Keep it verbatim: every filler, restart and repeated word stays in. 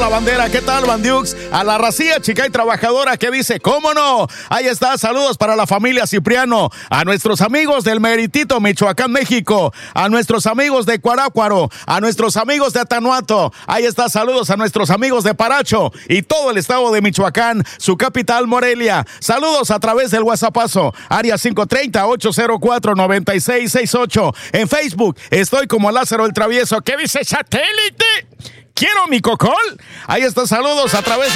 la bandera. ¿Qué tal, Bandiux? A la racía chica y trabajadora que dice, ¿cómo no? Ahí está, saludos para la familia Cipriano, a nuestros amigos del Meritito, Michoacán, México, a nuestros amigos de Cuarácuaro, a nuestros amigos de Atanuato. Ahí está, saludos a nuestros amigos de Paracho y todo el estado de Michoacán, su capital, Morelia. Saludos a través del WhatsAppazo, área cinco tres cero, ocho cero cuatro, nueve seis seis ocho. En Facebook estoy como Lázaro el Travieso. ¿Qué dice satélite? ¿Quiero mi cocol? Ahí está, saludos a través